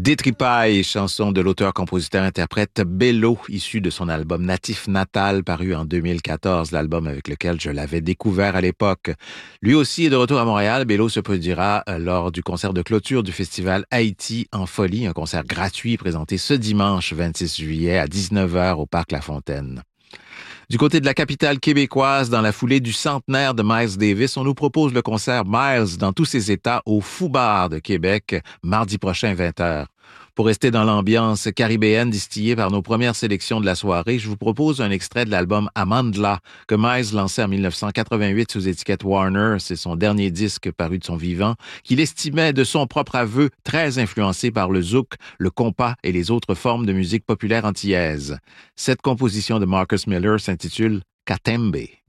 Détripaille, chanson de l'auteur-compositeur-interprète Bello, issue de son album Natif Natal, paru en 2014, l'album avec lequel je l'avais découvert à l'époque. Lui aussi est de retour à Montréal. Bello se produira lors du concert de clôture du festival Haïti en folie, un concert gratuit présenté ce dimanche 26 juillet à 19h au Parc La Fontaine. Du côté de la capitale québécoise, dans la foulée du centenaire de Miles Davis, on nous propose le concert Miles dans tous ses états au Fou Bar de Québec, mardi prochain 20h. Pour rester dans l'ambiance caribéenne distillée par nos premières sélections de la soirée, je vous propose un extrait de l'album Amandla que Miles lançait en 1988 sous étiquette Warner. C'est son dernier disque paru de son vivant, qu'il estimait de son propre aveu très influencé par le zouk, le compas et les autres formes de musique populaire antillaise. Cette composition de Marcus Miller s'intitule Katembe.